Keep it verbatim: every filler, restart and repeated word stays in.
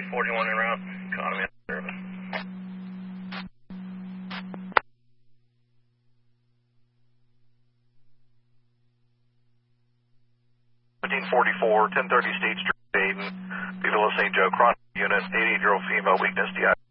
forty-one en route, economy service. seventeen forty-four, ten thirty State Street, Dayton, Beaver Saint Joe, cross unit, eighty-eight year old female, weakness, D I.